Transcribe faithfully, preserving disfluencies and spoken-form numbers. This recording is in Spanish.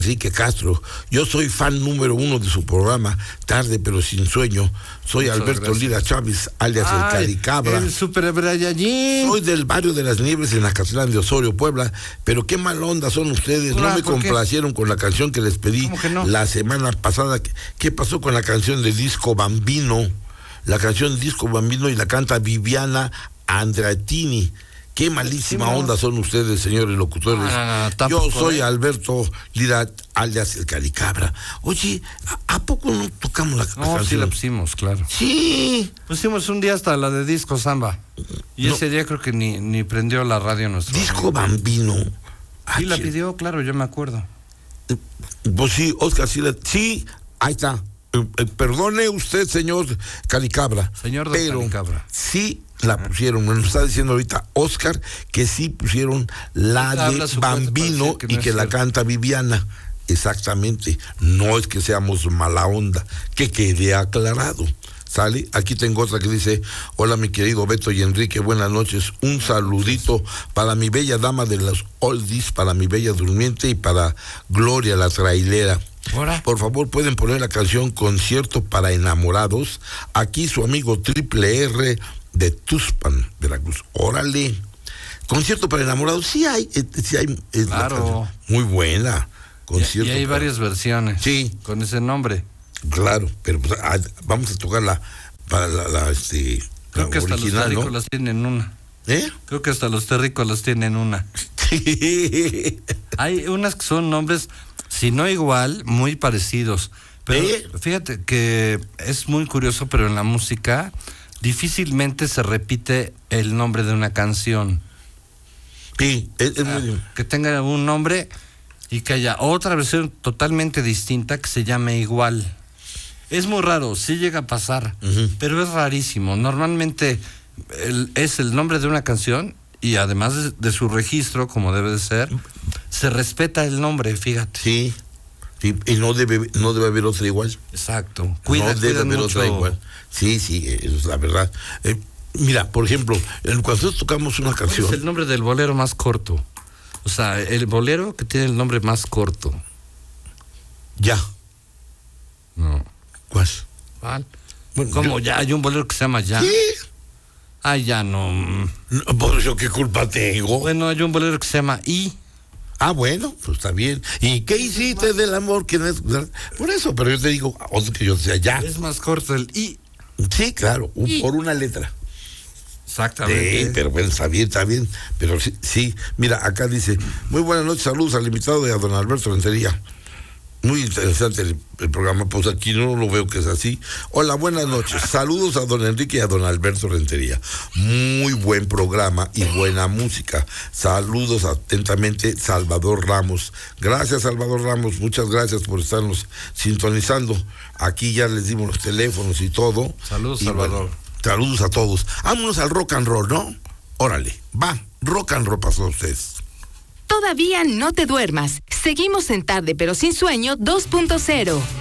Enrique Castro, yo soy fan número uno de su programa, Tarde pero sin sueño. Soy Muchas Alberto gracias. Lira Chávez, alias Ay, el Caricabra. El Super Brayallín. Soy del barrio de las Nieves en Acatlán de Osorio, Puebla, pero qué mal onda son ustedes. Hola, no me ¿por qué? complacieron con la canción que les pedí ¿Cómo que no? la semana pasada. ¿Qué, qué pasó con la canción de Disco Bambino? La canción Disco Bambino y la canta Viviana Andratini. Qué malísima Sí, no. onda son ustedes, señores locutores. Ah, Yo tampoco, soy ¿eh? Alberto Lira, alias el Caricabra. Oye, ¿a, a poco no tocamos la, la No, sí canción? la pusimos, claro. Sí. Pusimos un día hasta la de Disco Samba. Y No. ese día creo que ni, ni prendió la radio nuestro. Disco Bambino. Ah, Sí la che- pidió, claro, yo me acuerdo. Pues sí, Oscar, sí, la- sí, ahí está. Eh, eh, perdone usted, señor Caricabra. Señor don pero Caricabra. sí la pusieron. Nos está diciendo ahorita Oscar que sí pusieron la Habla de su cuate para Bambino decir que no y es que la cierto. canta Viviana. Exactamente. No es que seamos mala onda, que quede aclarado. ¿Sale? Aquí tengo otra que dice: hola mi querido Beto y Enrique, buenas noches. Un saludito para mi bella dama de los oldies, para mi bella durmiente y para Gloria la trailera. ¿Ahora? Por favor, pueden poner la canción Concierto para Enamorados. Aquí su amigo Triple R de Tuxpan, Veracruz. Órale. Concierto para Enamorados, sí hay, eh, sí hay. Es la Claro. canción. Muy buena. Y, Concierto y hay para- varias versiones. Sí. Con ese nombre. Claro, pero pues, ah, vamos a tocarla para la, la, este, Creo la que hasta original, los ¿no? terrícolas tienen una. ¿Eh? Creo que hasta los terrícolas tienen una. Hay unas que son nombres, si no igual, muy parecidos. Pero ¿Eh? fíjate que es muy curioso, pero en la música difícilmente se repite el nombre de una canción. Sí, es, es Ah, muy... que tenga un nombre y que haya otra versión totalmente distinta que se llame igual. Es muy raro, sí llega a pasar, Ujú. pero es rarísimo. Normalmente el- es el nombre de una canción y además de, de su registro, como debe de ser, se respeta el nombre, fíjate. Sí, sí, y no debe, no debe haber otra igual. Exacto. Cuida, no debe cuidan haber mucho. otra igual. Sí, sí, eso es la verdad. Eh, mira, por ejemplo, en- cuando nosotros tocamos una ¿Cuál canción... es el nombre del bolero más corto? O sea, el bolero que tiene el nombre más corto. Ya. No. ¿Cuál? ¿Cuál? Bueno, ¿Cómo yo- ya? Hay un bolero que se llama Ya. ¿Qué? Ah, ya no. No, por eso, ¿qué culpa tengo? Bueno, hay un bolero que se llama I. Ah, bueno, pues está bien. ¿Y qué hiciste del amor? Que no es... Por eso, pero yo te digo, otro que yo decía ya. Es más corto el I. Sí, claro, un- Y- por una letra. Exactamente. Sí, pero bueno, está bien, está bien. Pero sí, sí, mira, acá dice: muy buenas noches, saludos al invitado de a don Alberto Rentería. Muy interesante el, el programa, pues aquí no lo veo que es así. Hola, buenas noches. Saludos a don Enrique y a don Alberto Rentería. Muy buen programa y buena música. Saludos atentamente, Salvador Ramos. Gracias, Salvador Ramos. Muchas gracias por estarnos sintonizando. Aquí ya les dimos los teléfonos y todo. Saludos, Y Salvador. bueno, saludos a todos. Vámonos al rock and roll, ¿no? Órale, va, rock and roll para ustedes. Todavía no te duermas. Seguimos en Tarde pero sin sueño dos punto cero.